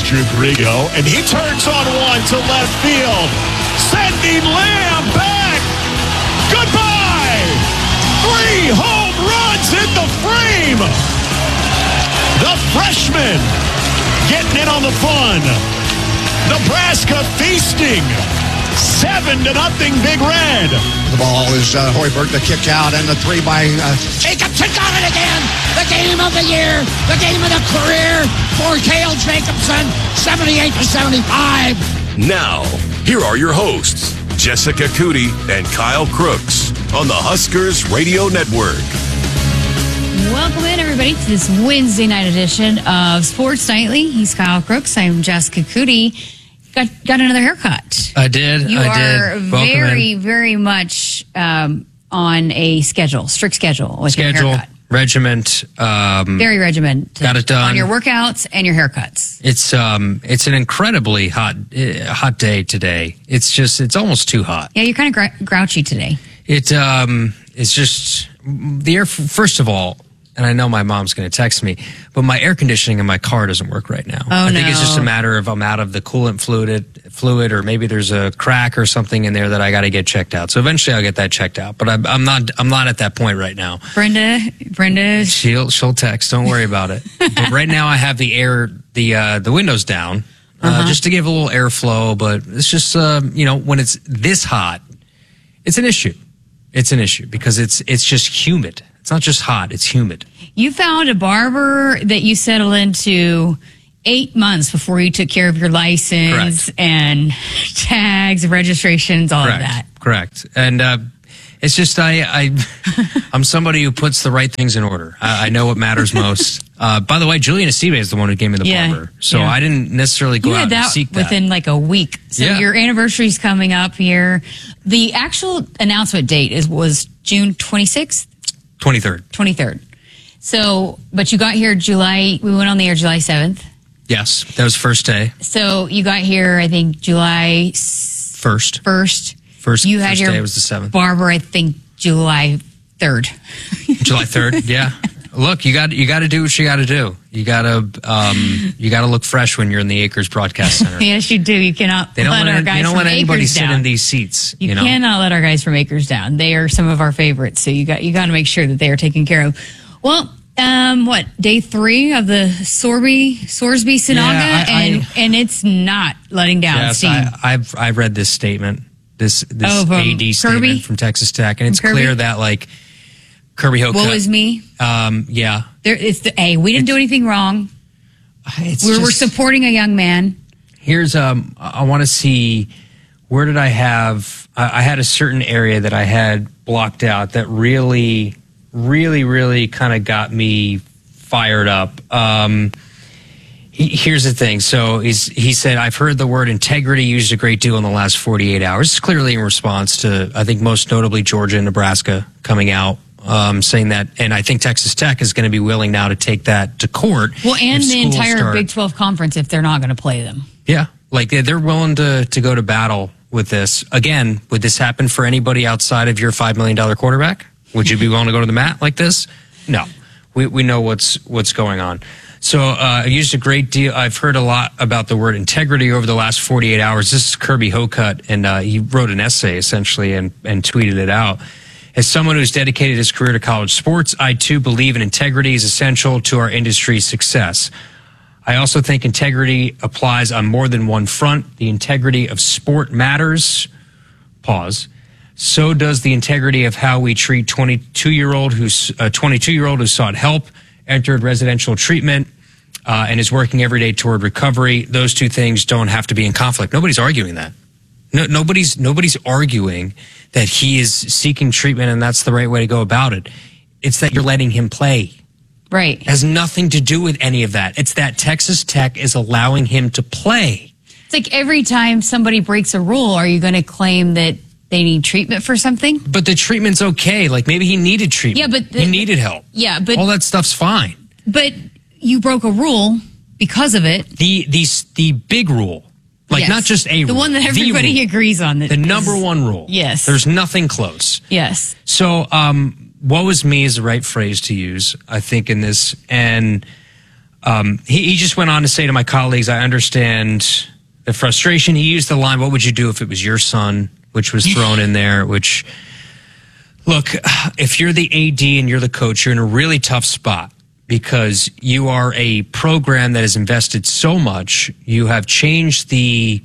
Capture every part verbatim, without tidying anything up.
Drew Grigo, and he turns on one to left field, sending Lamb back. Goodbye! Three home runs in the frame. The freshman getting in on the fun. Nebraska feasting. Seven to nothing, Big Red. The ball is uh, Hoiberg, the kick out, and the three by uh, Jacobson got it again. The game of the year, the game of the career for Cale Jacobson, seventy-eight to seventy-five. Now, here are your hosts, Jessica Cootie and Kyle Crooks on the Huskers Radio Network. Welcome in, everybody, to this Wednesday night edition of Sports Nightly. He's Kyle Crooks. I'm Jessica Cootie. Got got another haircut. I did. You I are did. Welcome very, in. very much um, on a schedule, strict schedule with Schedule, your haircut. regiment. Um, Very regimented. Got it done. On your workouts and your haircuts. It's um, it's an incredibly hot uh, hot day today. It's just, it's almost too hot. Yeah, you're kind of gr- grouchy today. It um, it's just the air. First of all, and I know my mom's going to text me, but my air conditioning in my car doesn't work right now. Oh, I think no. it's just a matter of I'm out of the coolant fluid, fluid, or maybe there's a crack or something in there that I got to get checked out. So eventually I'll get that checked out. But I'm, I'm not I'm not at that point right now. Brenda, Brenda, she'll she'll text. Don't worry about it. But right now I have the air the uh, the windows down uh, Uh-huh. just to give a little airflow. But it's just uh, you know, when it's this hot, it's an issue. It's an issue because it's it's just humid. It's not just hot, it's humid. You found a barber that you settled into eight months before you took care of your license Correct. and tags, registrations, all Correct. of that. Correct. And uh, it's just I, I, I'm somebody who puts the right things in order. I, I know what matters most. Uh, by the way, Julian Esteve is the one who gave me the Yeah. barber. So Yeah. I didn't necessarily go You out had and that seek that. within like a week. So Yeah. your anniversary's coming up here. The actual announcement date is was June twenty-sixth? twenty-third. twenty-third. So, but you got here July, we went on the air July seventh. Yes, that was first day. So you got here, I think, July First. first. First, You had first your day was the seventh. barber, I think, July third. July third, yeah. Look, you got you got to do what you got to do. You got to um, you got to look fresh when you're in the Acres Broadcast Center. Yes, you do. You cannot They don't let let, our they guys don't from let anybody Acres sit down. in these seats. You, You, know? cannot let our guys from Acres down. They are some of our favorites. So you got you got to make sure that they are taken care of. Well, um, what day three of the Sorby Sorsby Sinaga, Yeah, I- and I- and it's not letting down Yes, steam. I, I've I read this statement, this this Oh, from A D statement Kirby? from Texas Tech, and it's From Kirby? clear that like Kirby Hocutt. Woe is me. Um, yeah, There, it's the A. We didn't do anything wrong. it's We're, we're just- supporting a young man. Here's um, I want to see where did I have? I, I had a certain area that I had blocked out that really, really, really kind of got me fired up. Um, he, here's the thing. So he's, he said, I've heard the word integrity used a great deal in the last forty-eight hours. It's clearly in response to, I think, most notably Georgia and Nebraska coming out. Um, saying that, and I think Texas Tech is going to be willing now to take that to court. Well, and if the schools entire start- Big twelve conference if they're not going to play them. Yeah, like they're they're willing to to go to battle with this. Again, would this happen for anybody outside of your five million dollar quarterback? Would you be willing to go to the mat like this? No, we we know what's what's going on. So uh, I used a great deal. I've heard a lot about the word integrity over the last forty-eight hours. This is Kirby Hocutt, and uh, he wrote an essay essentially and and tweeted it out. As someone who's dedicated his career to college sports, I too believe in integrity is essential to our industry's success. I also think integrity applies on more than one front. The integrity of sport matters. Pause. So does the integrity of how we treat twenty-two-year-old who's a twenty-two-year-old who sought help, entered residential treatment, uh, and is working every day toward recovery. Those two things don't have to be in conflict. Nobody's arguing that. No, nobody's nobody's arguing that he is seeking treatment and that's the right way to go about it. It's that you're letting him play. Right. It has nothing to do with any of that. It's that Texas Tech is allowing him to play. It's like every time somebody breaks a rule, are you going to claim that they need treatment for something? But the treatment's okay. Like maybe he needed treatment. Yeah, but the- he needed help. Yeah, but All that stuff's fine. but you broke a rule because of it. The the the big rule, like Yes. not just a the rule, one that the everybody rule. agrees on. That The is- number one rule. Yes. There's nothing close. Yes. So, um, woe is me is the right phrase to use, I think, in this. And Um, he, he just went on to say to my colleagues, I understand the frustration. He used the line, what would you do if it was your son, which was thrown in there, which, look, if you're the A D and you're the coach, you're in a really tough spot because you are a program that has invested so much. You have changed the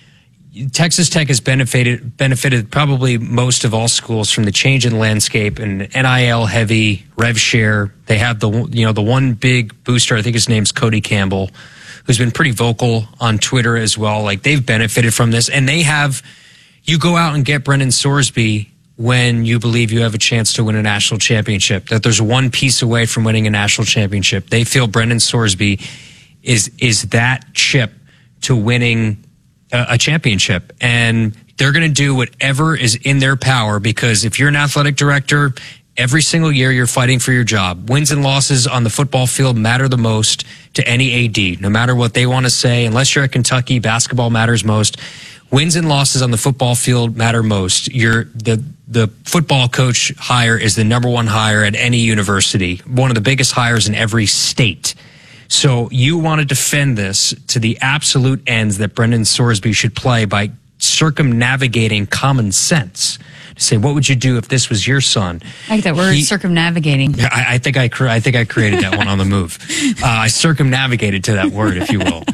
Texas Tech has benefited benefited probably most of all schools from the change in landscape and N I L heavy rev share. They have the you know the one big booster. I think his name's Cody Campbell, who's been pretty vocal on Twitter as well. Like they've benefited from this, and they have. You go out and get Brendan Sorsby when you believe you have a chance to win a national championship. That there's one piece away from winning a national championship. They feel Brendan Sorsby is is that chip to winning a championship, and they're going to do whatever is in their power because if you're an athletic director, every single year you're fighting for your job. Wins and losses on the football field matter the most to any A D, no matter what they want to say. Unless you're at Kentucky, basketball matters most. Wins and losses on the football field matter most. You're the the football coach hire is the number one hire at any university, one of the biggest hires in every state. So you want to defend this to the absolute ends that Brendan Sorsby should play by circumnavigating common sense. To say, what would you do if this was your son? I like that word, he, circumnavigating. I, I think I, I think I created that one on the move. Uh, I circumnavigated to that word, if you will.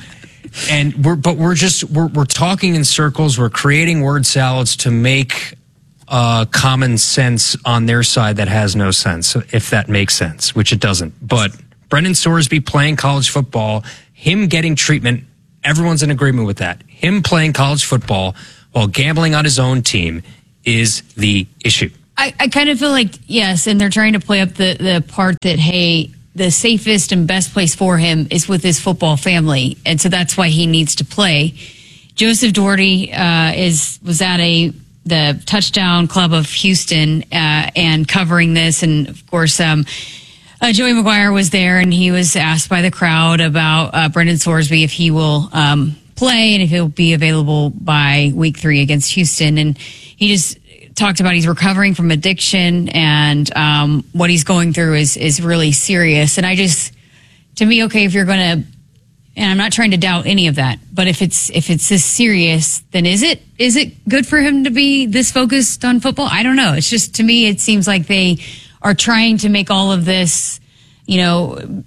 And we're, but we're just we're we're talking in circles. We're creating word salads to make uh, common sense on their side that has no sense, if that makes sense, which it doesn't. But Brendan Sorsby playing college football, him getting treatment, everyone's in agreement with that. Him playing college football while gambling on his own team is the issue. I, I kind of feel like, yes, and they're trying to play up the, the part that, hey, the safest and best place for him is with his football family, and so that's why he needs to play. Joseph Doherty uh, is was at a the Touchdown Club of Houston uh, and covering this, and of course, um, Uh, Joey McGuire was there, and he was asked by the crowd about uh, Brendan Sorsby if he will um, play and if he'll be available by week three against Houston. And he just talked about he's recovering from addiction, and um, what he's going through is is really serious. And I just, to me, okay, if you're going to, and I'm not trying to doubt any of that, but if it's if it's this serious, then is it is it good for him to be this focused on football? I don't know. It's just, to me, it seems like they are trying to make all of this, you know,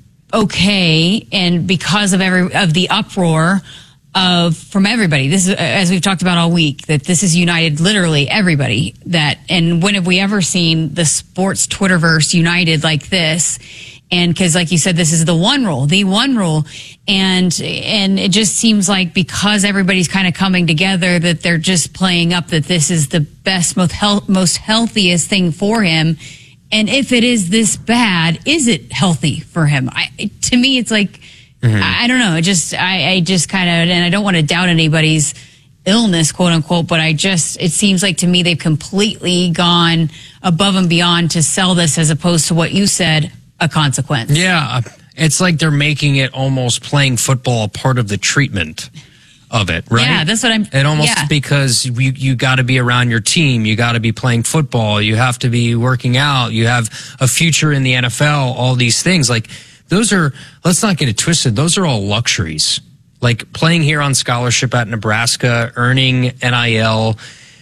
okay, and because of every of the uproar of from everybody. This is, as we've talked about all week, that this has united literally everybody. That, and when have we ever seen the sports Twitterverse united like this? And because, like you said, this is the one rule, the one rule, and and it just seems like because everybody's kind of coming together, that they're just playing up that this is the best, most health, most healthiest thing for him. And if it is this bad, is it healthy for him? I, to me, it's like, mm-hmm. I, I don't know. It just, I, I just kind of, and I don't want to doubt anybody's illness, quote unquote, but I just, it seems like to me they've completely gone above and beyond to sell this as opposed to what you said, a consequence. Yeah. It's like they're making it almost playing football a part of the treatment of it, right? Yeah, that's what I'm... It almost yeah. because you, you got to be around your team. You got to be playing football. You have to be working out. You have a future in the N F L, all these things. Like, those are, let's not get it twisted, those are all luxuries. Like, playing here on scholarship at Nebraska, earning N I L,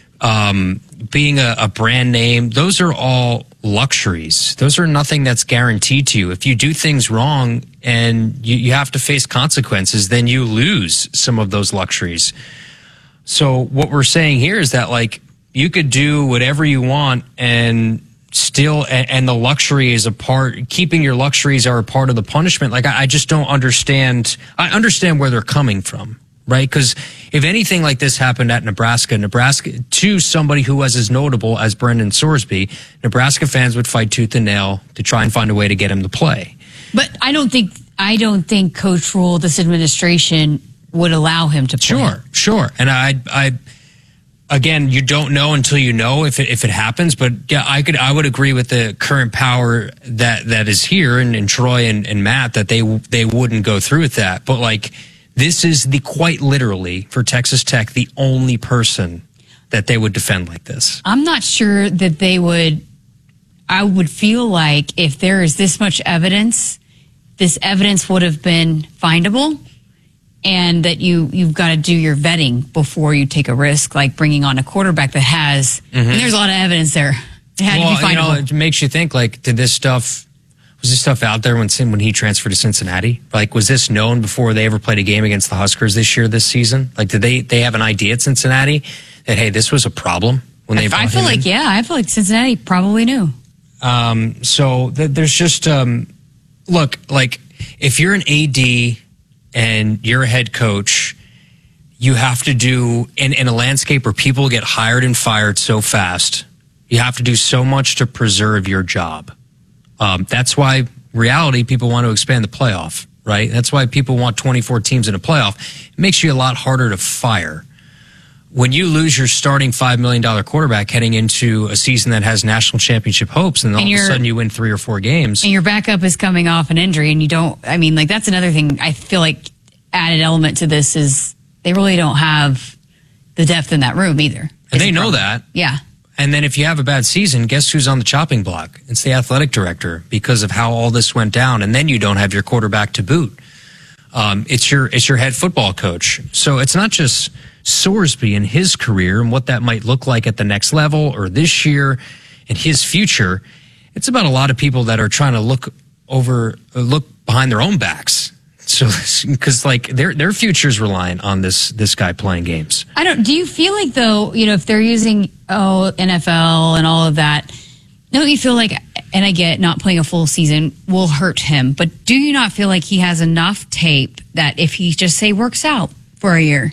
um, being a, a brand name, those are all luxuries. Those are nothing that's guaranteed to you. If you do things wrong and you, you have to face consequences, then you lose some of those luxuries. So what we're saying here is that, like, you could do whatever you want and still, and, and the luxury is a part, keeping your luxuries are a part of the punishment. Like, I, I just don't understand. I understand where they're coming from. Right? Because if anything like this happened at Nebraska, Nebraska, to somebody who was as notable as Brendan Sorsby, Nebraska fans would fight tooth and nail to try and find a way to get him to play. But I don't think, I don't think Coach Rule, this administration, would allow him to play. Sure, sure. And I, I, again, you don't know until you know if it, if it happens. But yeah, I could, I would agree with the current power that, that is here, and, and Troy and, and Matt, that they, they wouldn't go through with that. But, like, this is the, quite literally, for Texas Tech, the only person that they would defend like this. I'm not sure that they would. I would feel like if there is this much evidence this evidence would have been findable, and that you you've got to do your vetting before you take a risk, like bringing on a quarterback that has. Mm-hmm. And there's a lot of evidence there. It had well, to be findable. You know, it makes you think. Like, did this stuff was this stuff out there when when he transferred to Cincinnati? Like, was this known before they ever played a game against the Huskers this year, this season? Like, did they they have an idea at Cincinnati that, hey, this was a problem when they? I, I feel like in? yeah, I feel like Cincinnati probably knew. Um, so th- there's just um, look, like if you're an A D and you're a head coach, you have to do in, in a landscape where people get hired and fired so fast. You have to do so much to preserve your job. Um, that's why reality people want to expand the playoff, right? That's why people want twenty-four teams in a playoff. It makes you a lot harder to fire. When you lose your starting five million dollars quarterback heading into a season that has national championship hopes, and all And of a you're- sudden you win three or four games. And your backup is coming off an injury, and you don't. I mean, like that's another thing. I feel like added element to this is they really don't have the depth in that room either. And Is they the know problem. that. Yeah. And then if you have a bad season, guess who's on the chopping block? It's the athletic director because of how all this went down. And then you don't have your quarterback to boot. Um, it's your it's your head football coach. So it's not just Sorsby and his career and what that might look like at the next level or this year and his future. It's about a lot of people that are trying to look over, look behind their own backs. So, because like their their future's reliant on this this guy playing games. I don't. Do you feel like though, you know, if they're using oh N F L and all of that, don't you feel like? And I get not playing a full season will hurt him, but do you not feel like he has enough tape that if he just say works out for a year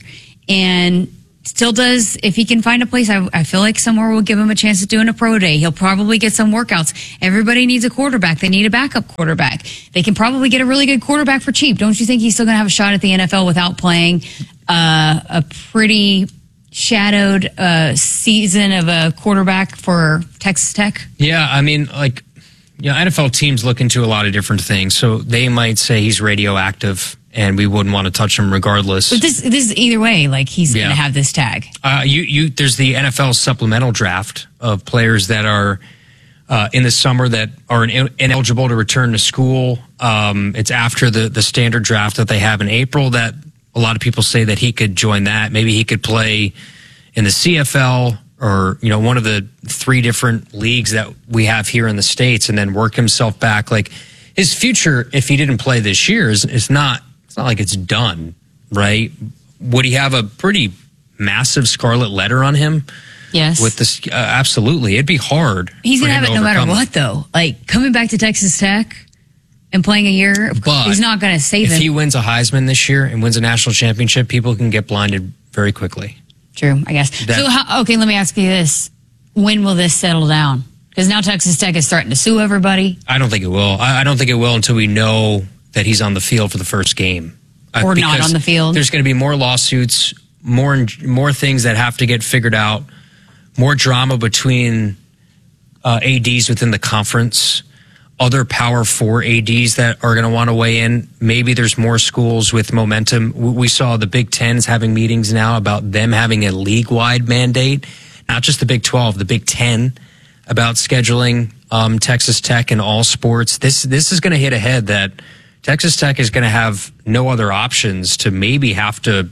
and still does, if he can find a place, I, I feel like somewhere will give him a chance to do in a pro day. He'll probably get some workouts. Everybody needs a quarterback. They need a backup quarterback. They can probably get a really good quarterback for cheap. Don't you think he's still going to have a shot at the N F L without playing uh, a pretty shadowed uh, season of a quarterback for Texas Tech? Yeah, I mean, like, you know, N F L teams look into a lot of different things. So they might say he's radioactive and we wouldn't want to touch him regardless. But this, this is either way, like he's Yeah. going to have this tag. Uh, you, you, there's the N F L supplemental draft of players that are uh, in the summer that are in, ineligible to return to school. Um, it's after the, the standard draft that they have in April that a lot of people say that he could join that. Maybe he could play in the C F L or, you know, one of the three different leagues that we have here in the States and then work himself back. Like his future, if he didn't play this year, is, is not, it's not like it's done, right? Would he have a pretty massive scarlet letter on him? Yes. With this, uh, absolutely. It'd be hard. He's for going to him have it no matter overcome what, though. Like, coming back to Texas Tech and playing a year, But he's not going to save If him. he wins a Heisman this year and wins a national championship, people can get blinded very quickly. True, I guess. That- so, how, okay, let me ask you this. When will this settle down? Because now Texas Tech is starting to sue everybody. I don't think it will. I, I don't think it will until we know that he's on the field for the first game. Uh, Or not because on the field. There's going to be more lawsuits, more more things that have to get figured out, more drama between uh, A Ds within the conference, other Power Four A Ds that are going to want to weigh in. Maybe there's more schools with momentum. We we saw the Big Ten is having meetings now about them having a league-wide mandate, not just the Big twelve, the Big Ten, about scheduling um, Texas Tech in all sports. This this is going to hit a head that Texas Tech is going to have no other options to maybe have to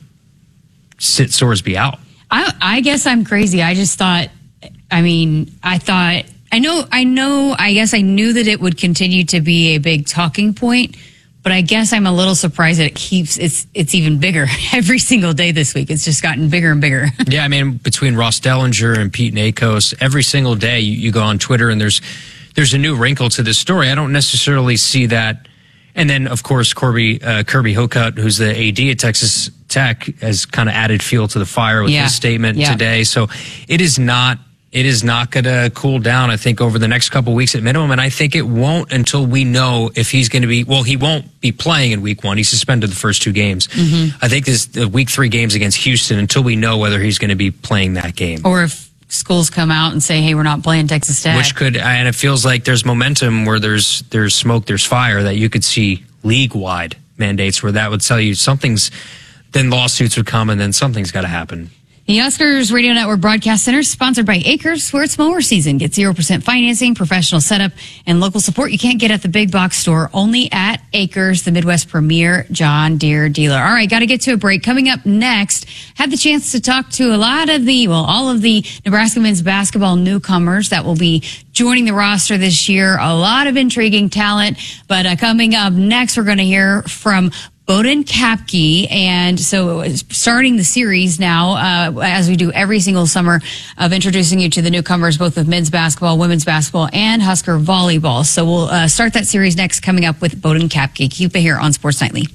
sit Sorsby out. I, I guess I'm crazy. I just thought, I mean, I thought, I know, I know, I guess I knew that it would continue to be a big talking point, but I guess I'm a little surprised that it keeps, it's, it's even bigger every single day this week. It's just gotten bigger and bigger. Yeah, I mean, between Ross Dellinger and Pete Nakos, every single day you, you go on Twitter and there's there's a new wrinkle to this story. I don't necessarily see that. And then, of course, Corby, uh, Kirby Hocutt, who's the A D at Texas Tech, has kind of added fuel to the fire with Yeah. his statement Yeah. today. So it is not it is not going to cool down, I think, over the next couple of weeks at minimum. And I think it won't until we know if he's going to be, well, he won't be playing in week one. He suspended the first two games. Mm-hmm. I think this the week three games against Houston until we know whether he's going to be playing that game. Or if schools come out and say, hey, we're not playing Texas Tech. Which could, and it feels like there's momentum where there's there's smoke, there's fire, that you could see league-wide mandates where that would tell you something's, then lawsuits would come and then something's got to happen. The Huskers Radio Network Broadcast Center is sponsored by Acres, where it's mower season. Get zero percent financing, professional setup, and local support you can't get at the big box store, only at Acres, the Midwest premier John Deere dealer. All right, got to get to a break. Coming up next, had the chance to talk to a lot of the, well, all of the Nebraska men's basketball newcomers that will be joining the roster this year. A lot of intriguing talent, but uh, coming up next, we're going to hear from Bowden Kapke, and so starting the series now, uh, as we do every single summer, of introducing you to the newcomers, both of men's basketball, women's basketball, and Husker volleyball. So we'll uh, start that series next, coming up with Bowden Kapke. Keep it here on Sports Nightly.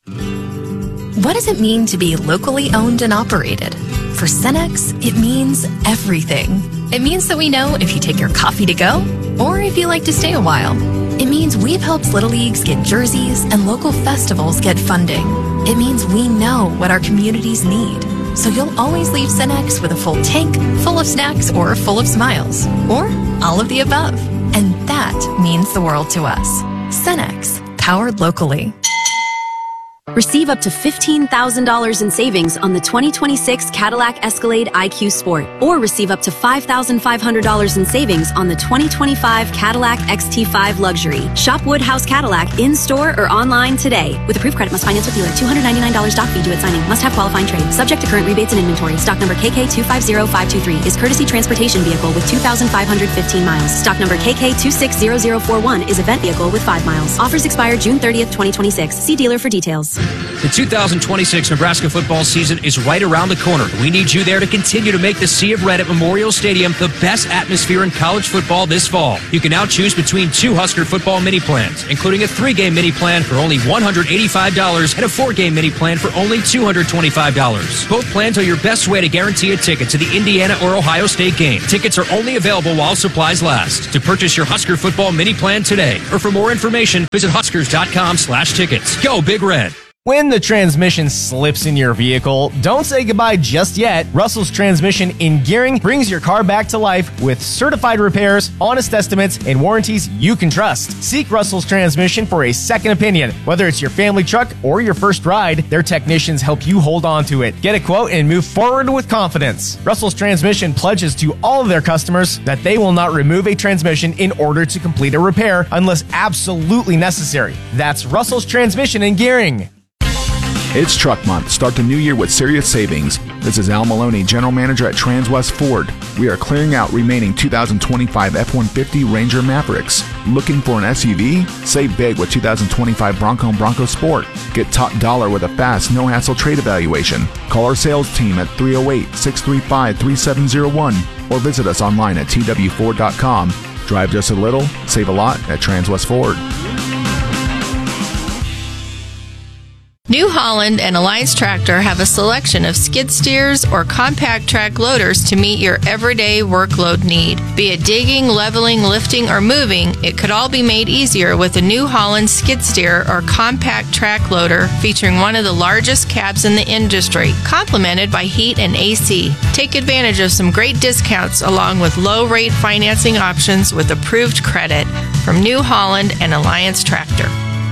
What does it mean to be locally owned and operated? For Cenex, it means everything. It means that we know if you take your coffee to go, or if you like to stay a while. It means we've helped Little Leagues get jerseys and local festivals get funding. It means we know what our communities need. So you'll always leave Cenex with a full tank, full of snacks, or full of smiles. Or all of the above. And that means the world to us. Cenex, powered locally. Receive up to fifteen thousand dollars in savings on the twenty twenty-six Cadillac Escalade I Q Sport, or receive up to five thousand five hundred dollars in savings on the twenty twenty-five Cadillac X T five Luxury. Shop Woodhouse Cadillac in-store or online today. With approved credit, must finance with dealer. two hundred ninety-nine dollars stock fee due at signing. Must have qualifying trade. Subject to current rebates and inventory. Stock number K K two five zero five two three is courtesy transportation vehicle with two thousand five hundred fifteen miles. Stock number K K two six zero zero four one is event vehicle with five miles. Offers expire June thirtieth, twenty twenty-six. See dealer for details. The two thousand twenty-six Nebraska football season is right around the corner. We need you there to continue to make the Sea of Red at Memorial Stadium the best atmosphere in college football this fall. You can now choose between two Husker football mini plans, including a three-game mini plan for only one hundred eighty-five dollars and a four-game mini plan for only two hundred twenty-five dollars. Both plans are your best way to guarantee a ticket to the Indiana or Ohio State game. Tickets are only available while supplies last. To purchase your Husker football mini plan today, or for more information, visit huskers.com slash tickets. Go Big Red. When the transmission slips in your vehicle, don't say goodbye just yet. Russell's Transmission in Gearing brings your car back to life with certified repairs, honest estimates, and warranties you can trust. Seek Russell's Transmission for a second opinion. Whether it's your family truck or your first ride, their technicians help you hold on to it. Get a quote and move forward with confidence. Russell's Transmission pledges to all of their customers that they will not remove a transmission in order to complete a repair unless absolutely necessary. That's Russell's Transmission in Gearing. It's Truck Month. Start the new year with serious savings. This is Al Maloney, General Manager at Transwest Ford. We are clearing out remaining two thousand twenty-five F one fifty Ranger Mavericks. Looking for an S U V? Save big with two thousand twenty-five Bronco and Bronco Sport. Get top dollar with a fast, no-hassle trade evaluation. Call our sales team at three oh eight, six three five, three seven oh one or visit us online at T W Ford dot com. Drive just a little, save a lot at Transwest Ford. New Holland and Alliance Tractor have a selection of skid steers or compact track loaders to meet your everyday workload need. Be it digging, leveling, lifting, or moving, it could all be made easier with a New Holland skid steer or compact track loader featuring one of the largest cabs in the industry, complemented by heat and A C. Take advantage of some great discounts along with low-rate financing options with approved credit from New Holland and Alliance Tractor.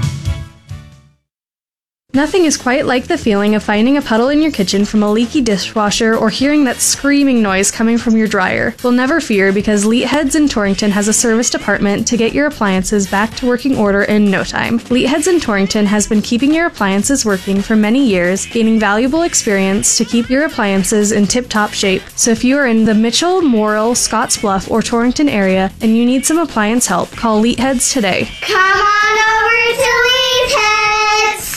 Nothing is quite like the feeling of finding a puddle in your kitchen from a leaky dishwasher or hearing that screaming noise coming from your dryer. Well, never fear, because Leetheads in Torrington has a service department to get your appliances back to working order in no time. Leetheads in Torrington has been keeping your appliances working for many years, gaining valuable experience to keep your appliances in tip-top shape. So if you are in the Mitchell, Morrill, Scottsbluff, or Torrington area and you need some appliance help, call Leetheads today. Come on over to Leetheads!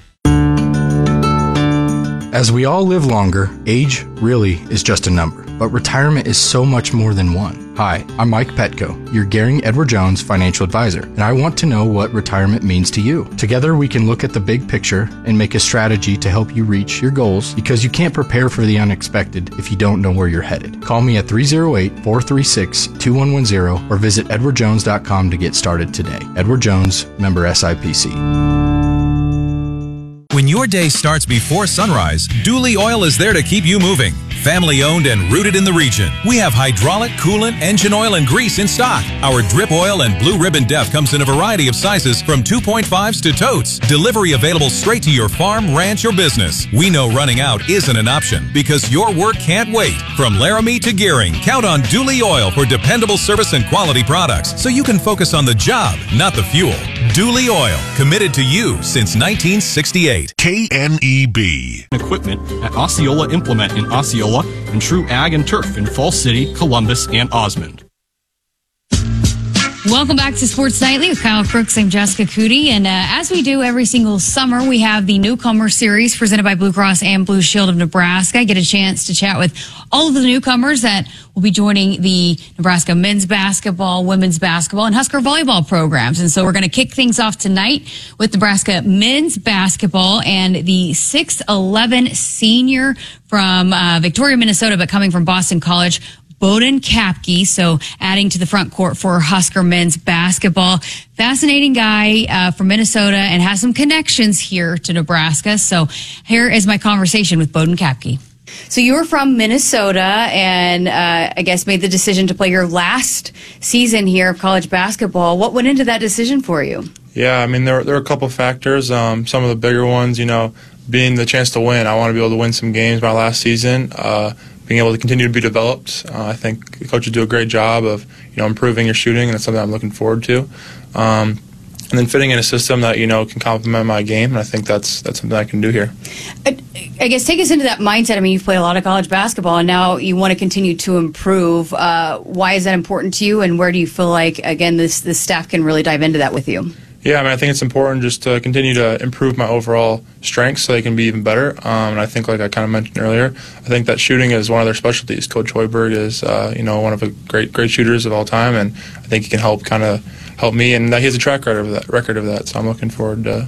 As we all live longer, age really is just a number, but retirement is so much more than one. Hi, I'm Mike Petco, your Gehring Edward Jones financial advisor, and I want to know what retirement means to you. Together we can look at the big picture and make a strategy to help you reach your goals, because you can't prepare for the unexpected if you don't know where you're headed. Call me at three oh eight, four three six, two one one zero or visit edward jones dot com to get started today. Edward Jones, member S I P C. When your day starts before sunrise, Dooley Oil is there to keep you moving. family owned and rooted in the region. We have hydraulic, coolant, engine oil, and grease in stock. Our drip oil and blue ribbon def comes in a variety of sizes from two point fives to totes. Delivery available straight to your farm, ranch, or business. We know running out isn't an option because your work can't wait. From Laramie to Gearing, count on Dooley Oil for dependable service and quality products so you can focus on the job, not the fuel. Dooley Oil, committed to you since nineteen sixty-eight. K N E B. Equipment at Osceola Implement in Osceola and True Ag and Turf in Falls City, Columbus, and Osmond. Welcome back to Sports Nightly with Kyle Crooks. I'm Jessica Cootie. And uh, as we do every single summer, we have the Newcomer Series presented by Blue Cross and Blue Shield of Nebraska. I get a chance to chat with all of the newcomers that will be joining the Nebraska men's basketball, women's basketball, and Husker volleyball programs. And so we're going to kick things off tonight with Nebraska men's basketball and the six eleven senior from uh, Victoria, Minnesota, but coming from Boston College, Bowden Kapke, so adding to the front court for Husker men's basketball. Fascinating guy uh, from Minnesota and has some connections here to Nebraska. So here is my conversation with Bowden Kapke. So you were from Minnesota and uh, I guess made the decision to play your last season here of college basketball. What went into that decision for you? Yeah, I mean, there, there are a couple factors. Um, some of the bigger ones, you know, being the chance to win. I want to be able to win some games my last season. Uh, being able to continue to be developed. Uh, I think the coaches do a great job of, you know, improving your shooting, and that's something I'm looking forward to. Um, and then fitting in a system that, you know, can complement my game, and I think that's that's something I can do here. I, I guess take us into that mindset. I mean, you've played a lot of college basketball, and now you want to continue to improve. Uh, why is that important to you, and where do you feel like, again, this, this staff can really dive into that with you? Yeah, I mean, I think it's important just to continue to improve my overall strengths so they can be even better. Um, and I think, like I kind of mentioned earlier, I think that shooting is one of their specialties. Coach Hoiberg is, uh, you know, one of the great great shooters of all time, and I think he can help kind of help me. And he has a track record of that. Record of that, so I'm looking forward to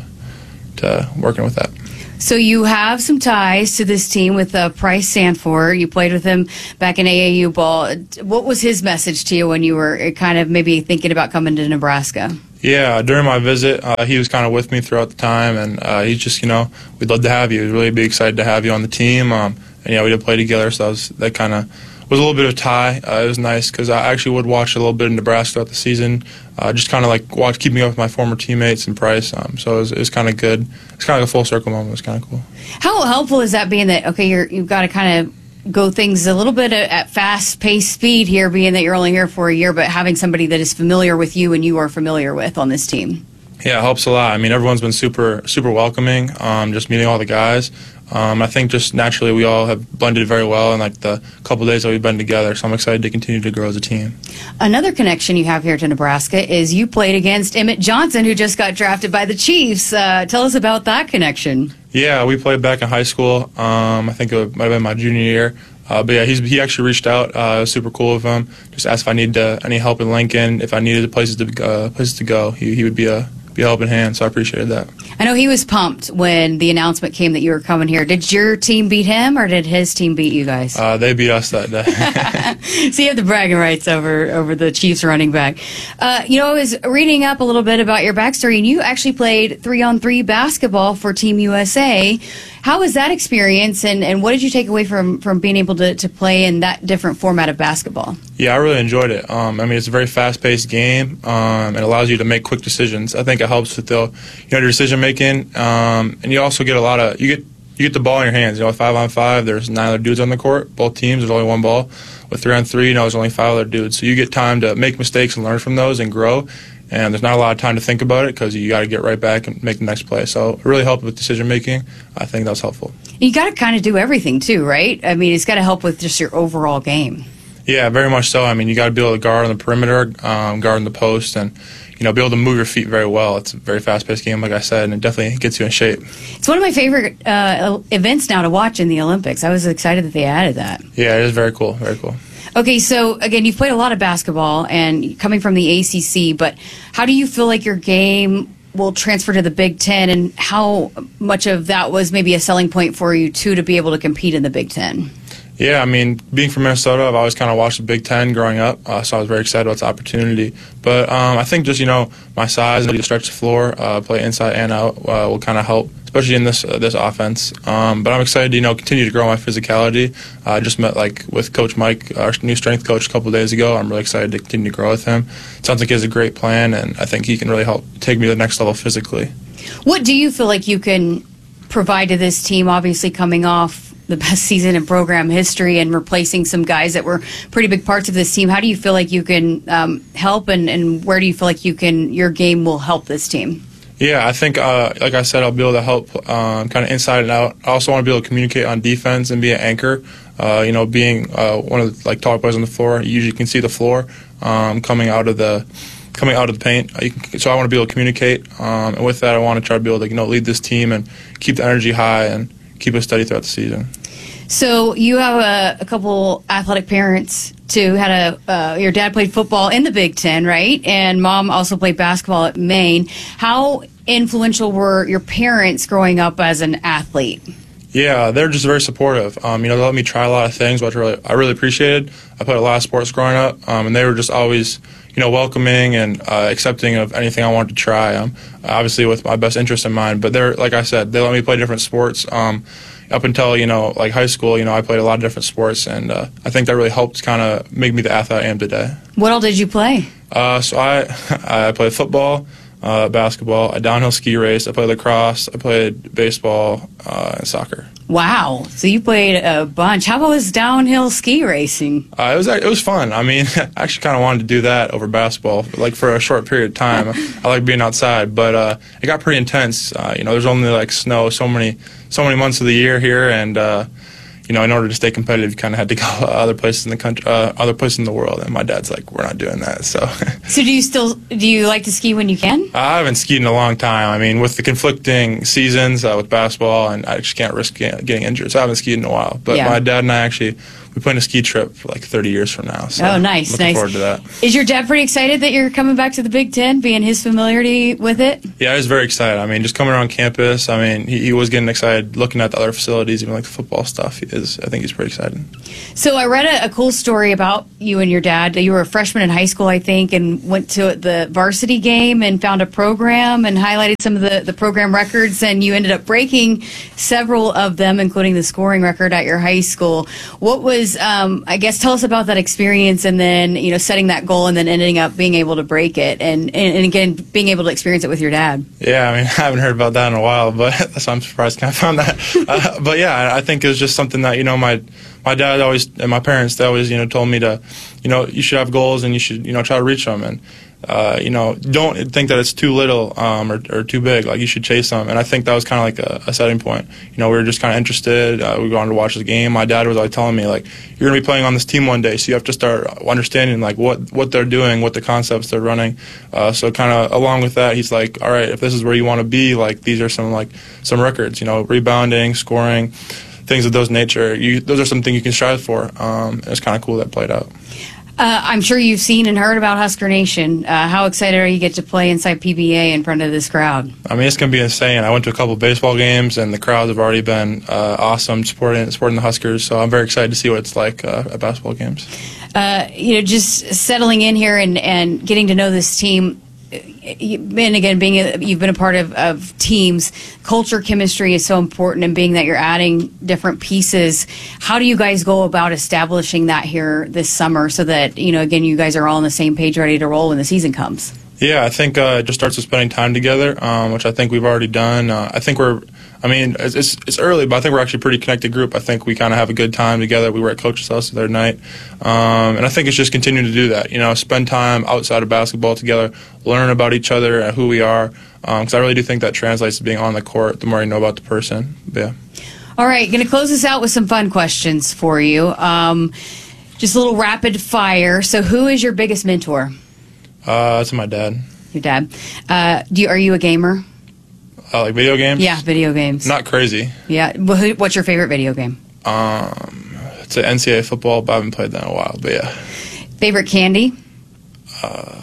to working with that. So you have some ties to this team with uh, Price Sanford. You played with him back in A A U ball. What was his message to you when you were kind of maybe thinking about coming to Nebraska? Yeah, during my visit, uh, he was kind of with me throughout the time, and uh, he's just, you know, we'd love to have you. We'd really be excited to have you on the team. Um, and, yeah, we did play together, so that, was, that kind of was a little bit of tie. Uh, it was nice because I actually would watch a little bit of Nebraska throughout the season, uh, just kind of like watch, keeping up with my former teammates and Price. Um, so it was, it was kind of good. It's kind of like a full circle moment. It was kind of cool. How helpful is that being that, okay, you're, you've got to kind of go things a little bit at fast-paced speed here, being that you're only here for a year, but having somebody that is familiar with you and you are familiar with on this team? Yeah, it helps a lot. I mean, everyone's been super, super welcoming, um, just meeting all the guys. Um, I think just naturally we all have blended very well in like the couple of days that we've been together, so I'm excited to continue to grow as a team. Another connection you have here to Nebraska is you played against Emmett Johnson, who just got drafted by the Chiefs. Uh, tell us about that connection. Yeah, we played back in high school. Um, I think it might have been my junior year. Uh, but yeah, he's, he actually reached out. Uh, it was super cool of him. Just asked if I needed uh, any help in Lincoln, if I needed places to uh, places to go. He he would be a be a helping hand. So I appreciated that. I know he was pumped when the announcement came that you were coming here. Did your team beat him, or did his team beat you guys? Uh, they beat us that day. So you have the bragging rights over over the Chiefs running back. Uh, you know, I was reading up a little bit about your backstory, and you actually played three on three basketball for Team U S A. How was that experience, and, and what did you take away from, from being able to, to play in that different format of basketball? Yeah, I really enjoyed it. Um, I mean, it's a very fast-paced game. Um, it allows you to make quick decisions. I think it helps with the, you know, your decision making, um, and you also get a lot of you get you get the ball in your hands. You know, five on five, there's nine other dudes on the court. Both teams, there's only one ball. With three on three, you know, there's only five other dudes. So you get time to make mistakes and learn from those and grow. And there's not a lot of time to think about it because you got to get right back and make the next play. So it really helped with decision making. I think that was helpful. You got to kind of do everything too, right? I mean, it's got to help with just your overall game. Yeah, very much so. I mean, you got to be able to guard on the perimeter, um, guard on the post, and you know, be able to move your feet very well. It's a very fast-paced game, like I said, and it definitely gets you in shape. It's one of my favorite uh, events now to watch in the Olympics. I was excited that they added that. Yeah, it is very cool. Very cool. Okay, so again, you've played a lot of basketball and coming from the A C C, but how do you feel like your game will transfer to the Big Ten, and how much of that was maybe a selling point for you, too, to be able to compete in the Big Ten? Yeah, I mean, being from Minnesota, I've always kind of watched the Big Ten growing up, uh, so I was very excited about the opportunity. But um, I think just, you know, my size and ability to stretch the floor, uh, play inside and out, uh, will kind of help, especially in this uh, this offense. Um, but I'm excited to you know continue to grow my physicality. Uh, I just met like with Coach Mike, our new strength coach, a couple of days ago. I'm really excited to continue to grow with him. It sounds like he has a great plan, and I think he can really help take me to the next level physically. What do you feel like you can provide to this team, obviously coming off the best season in program history and replacing some guys that were pretty big parts of this team? How do you feel like you can um, help, and, and where do you feel like you can your game will help this team? Yeah, I think, uh, like I said, I'll be able to help um, kind of inside and out. I also want to be able to communicate on defense and be an anchor. Uh, you know, being uh, one of the like tall players on the floor, you usually can see the floor um, coming out of the coming out of the paint. You can, so I want to be able to communicate, um, and with that, I want to try to be able to you know lead this team and keep the energy high and keep it steady throughout the season. So you have a, a couple athletic parents too. Had a uh, your dad played football in the Big Ten, right? And mom also played basketball at Maine. How influential were your parents growing up as an athlete? Yeah, they're just very supportive. Um, you know, they let me try a lot of things, which I really, I really appreciated. I played a lot of sports growing up, um, and they were just always, you know, welcoming and uh, accepting of anything I wanted to try. Um, obviously, with my best interest in mind. But they're, like I said, they let me play different sports. Um, up until you know, like high school, you know, I played a lot of different sports, and uh, I think that really helped kind of make me the athlete I am today. What all did you play? Uh, so I, I played football. Uh, basketball, a downhill ski race. I played lacrosse. I played baseball uh, and soccer. Wow! So you played a bunch. How was downhill ski racing? Uh, it was it was fun. I mean, I actually kind of wanted to do that over basketball, like for a short period of time. I like being outside, but uh, it got pretty intense. Uh, you know, there's only like snow so many so many months of the year here, and uh, you know, in order to stay competitive, you kind of had to go other places in the country, uh, other places in the world. And my dad's like, we're not doing that. So, so do you still do you like to ski when you can? I haven't skied in a long time. I mean, with the conflicting seasons uh, with basketball, and I just can't risk getting injured. So I haven't skied in a while. But Yeah. my dad and I actually we plan a ski trip for like thirty years from now. So Oh, nice, looking nice. forward to that. Is your dad pretty excited that you're coming back to the Big Ten, being his familiarity with it? Yeah, I was very excited. I mean, just coming around campus. I mean, he, he was getting excited looking at the other facilities, even like the football stuff. He is, I think he's pretty excited. So I read a, a cool story about you and your dad. You were a freshman in high school, I think, and went to the varsity game and found a program and highlighted some of the, the program records, and you ended up breaking several of them, including the scoring record at your high school. What was, um, I guess, tell us about that experience, and then, you know, setting that goal and then ending up being able to break it, and, and, and again, being able to experience it with your dad. Yeah, I mean, I haven't heard about that in a while, but so I'm surprised I found that. Uh, but yeah, I think it was just something that, you know, my my dad always, and my parents, they always, you know, told me to, you know, you should have goals and you should, you know, try to reach them. And, uh, you know, don't think that it's too little um, or, or too big. Like, you should chase them. And I think that was kind of like a, a setting point. You know, we were just kind of interested. Uh, we wanted to watch the game. My dad was always telling me, like, you're going to be playing on this team one day, so you have to start understanding, like, what, what they're doing, what the concepts they're running. Uh, so kind of along with that, he's like, all right, if this is where you want to be, like, these are some, like, some records, you know, rebounding, scoring, things of those nature. You, those are some things you can strive for. Um, and it's kind of cool that played out. Uh, I'm sure you've seen and heard about Husker Nation. Uh, how excited are you to get to play inside P B A in front of this crowd? I mean, it's going to be insane. I went to a couple of baseball games, and the crowds have already been uh, awesome supporting supporting the Huskers. So I'm very excited to see what it's like uh, at basketball games. Uh, you know, just settling in here and, and getting to know this team. And again, being a, you've been a part of, of teams, culture, chemistry is so important, and being that you're adding different pieces, how do you guys go about establishing that here this summer so that, you know, again, you guys are all on the same page, ready to roll when the season comes? Yeah, I think uh, it just starts with spending time together, um, which I think we've already done. Uh, I think we're, I mean, it's, it's it's early, but I think we're actually a pretty connected group. I think we kind of have a good time together. We were at Coach's house the other night, um, and I think it's just continuing to do that. You know, spend time outside of basketball together, learn about each other and who we are, because um, I really do think that translates to being on the court. The more you know about the person, but yeah. All right, going to close this out with some fun questions for you. Um, just a little rapid fire. So, who is your biggest mentor? Uh, it's my dad. Your dad. Uh, do you, are you a gamer? Uh, like video games? Yeah, video games. Not crazy. Yeah. Well, who, what's your favorite video game? Um, it's an N C double A football, but I haven't played that in a while. But yeah. Favorite candy? Uh,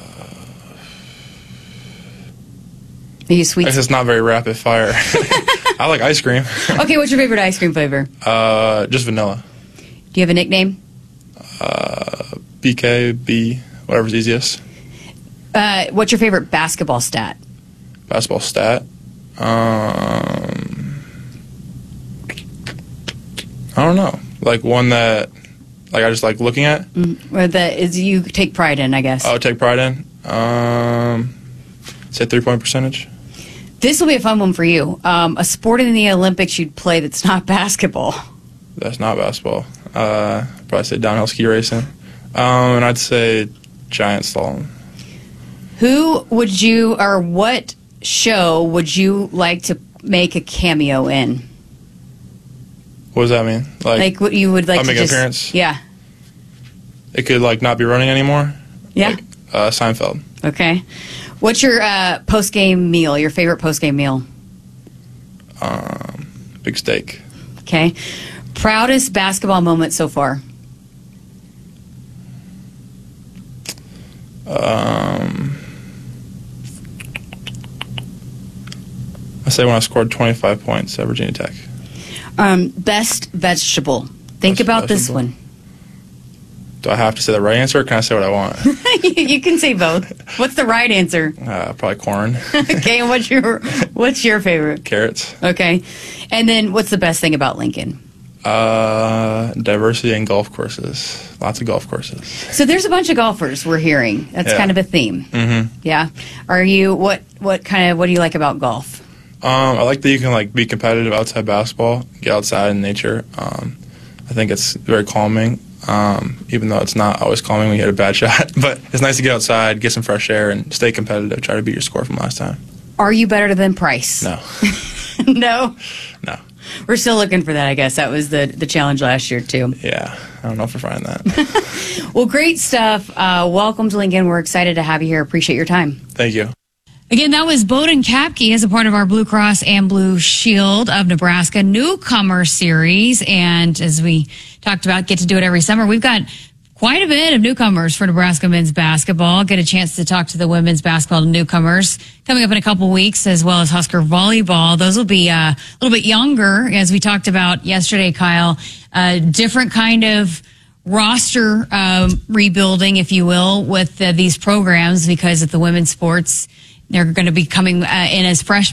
Are you sweet? This is not very rapid fire. I like ice cream. Okay, what's your favorite ice cream flavor? Uh, just vanilla. Do you have a nickname? Uh, B K, B, whatever's easiest. Uh, what's your favorite basketball stat? Basketball stat. Um, I don't know. Like one that, like I just like looking at. Mm, or that is you take pride in, I guess. I would take pride in. Um, say three point percentage. This will be a fun one for you. Um, a sport in the Olympics you'd play that's not basketball. That's not basketball. Uh, I'd probably say downhill ski racing. Um, and I'd say giant slalom. Who would you, or what show would you like to make a cameo in? What does that mean? Like, like what you would like I'll to make just, an appearance? Yeah. It could like not be running anymore? Yeah. Like, uh, Seinfeld. Okay. What's your uh, post-game meal, your favorite post-game meal? Um, big steak. Okay. Proudest basketball moment so far? Um, I say when I scored twenty-five points at Virginia Tech. Um, best vegetable. Think Best about this vegetable. one. Do I have to say the right answer, or can I say what I want? You can say both. What's the right answer? Uh, probably corn. Okay, and what's your what's your favorite? Carrots. Okay, and then what's the best thing about Lincoln? Uh, diversity in golf courses. Lots of golf courses. So there's a bunch of golfers we're hearing. That's Yeah. kind of a theme. Mm-hmm. Yeah. Are you what what kind of what do you like about golf? Um, I like that you can like be competitive outside basketball, get outside in nature. Um, I think it's very calming. Um, even though it's not always calming when you hit a bad shot, but it's nice to get outside, get some fresh air, and stay competitive. Try to beat your score from last time. Are you better than Price? No. No. No. We're still looking for that, I guess. That was the, the challenge last year, too. Yeah, I don't know if we're finding that. Well, great stuff. Uh, welcome to Lincoln. We're excited to have you here. Appreciate your time. Thank you. Again, that was Bowden Kapke as a part of our Blue Cross and Blue Shield of Nebraska Newcomer Series. And as we talked about, get to do it every summer. We've got quite a bit of newcomers for Nebraska men's basketball. Get a chance to talk to the women's basketball newcomers coming up in a couple weeks, as well as Husker volleyball. Those will be uh, a little bit younger, as we talked about yesterday, Kyle. Uh, different kind of roster um, rebuilding, if you will, with uh, these programs, because of the women's sports. They're going to be coming uh, in as freshmen.